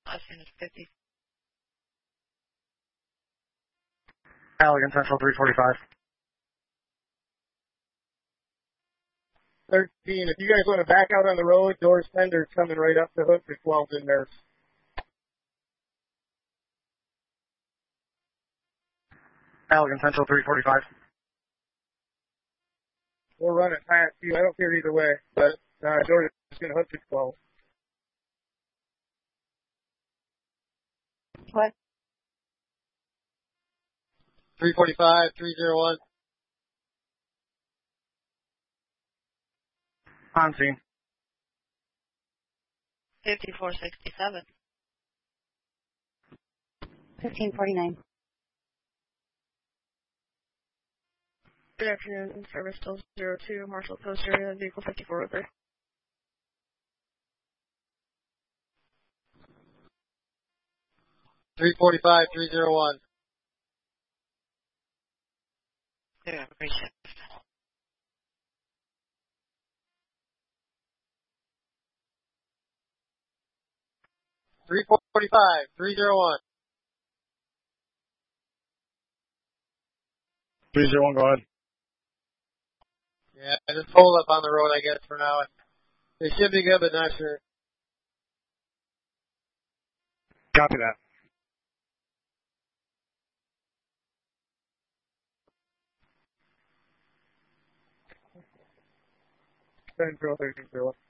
Last unit 50. Allegan Central 345. 13, if you guys want to back out on the road, doors fender's coming right up the hook for 12 in there. Allegan Central 345. We'll run it past you. I don't care either way, but doors is going to hook to 12. What? 345, 301. On scene. 5467. 1549. Good afternoon. Service still 02, Marshall Post area, vehicle 54 over. 345, 301. Yeah, great shift. Three 45, 301. 301, go ahead. Yeah, just hold up on the road, I guess, for now. It should be good, but not sure. Copy that. Central 1301.